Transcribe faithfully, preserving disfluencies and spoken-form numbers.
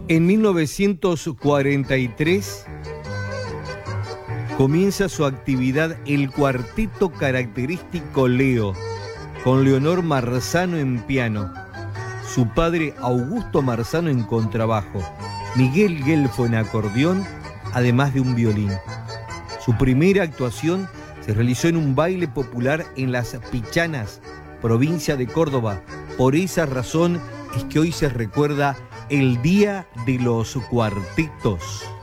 En mil novecientos cuarenta y tres comienza su actividad el cuarteto característico Leo, con Leonor Marzano en piano, su padre Augusto Marzano en contrabajo, Miguel Guelfo en acordeón, además de un violín. Su primera actuación se realizó en un baile popular en Las Pichanas, provincia de Córdoba. Por esa razón es que hoy se recuerda el Día de los Cuartetos.